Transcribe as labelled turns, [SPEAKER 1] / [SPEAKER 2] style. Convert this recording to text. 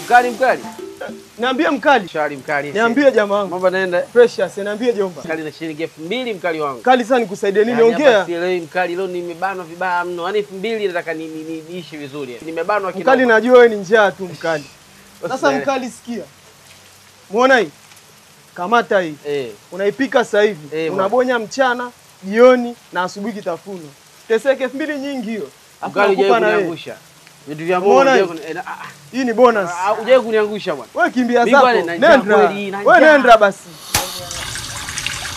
[SPEAKER 1] Mkali.
[SPEAKER 2] Niambie mkali.
[SPEAKER 1] Shari mkali.
[SPEAKER 2] Niambie jamaa wangu.
[SPEAKER 1] Mambo naenda.
[SPEAKER 2] Precious, niambie jomba.
[SPEAKER 1] Mkali na shilingi 2000 mkali wangu.
[SPEAKER 2] Kali sana nikusaidie nini? Ongea.
[SPEAKER 1] Basi leo mkali, leo nimebanwa vibaya mno. Yaani 2000 nataka niishi vizuri. Nimebanwa kidogo.
[SPEAKER 2] Mkali najua wewe ni njaa tu mkali. Sasa mkali sikia. Muona hii? Kamata hii. Unaipika sasa hivi. Unabonya mchana, jioni na asubuhi kitafuno. Teseke 2000 nyingi hiyo.
[SPEAKER 1] Mkali hujawahi kuniangusha. Vitu vya Mungu
[SPEAKER 2] hii ni bonus.
[SPEAKER 1] Hujawahi kuniangusha bwana.
[SPEAKER 2] Wewe kimbia zako. Nenda. Wewe nenda basi.